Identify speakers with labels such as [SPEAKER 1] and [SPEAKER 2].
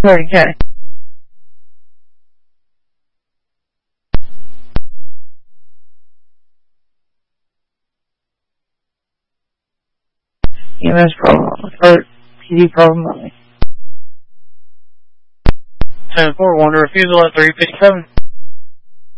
[SPEAKER 1] 30K. EMS problem, or PD problem only.
[SPEAKER 2] 10-4, 1 to refusal at 357.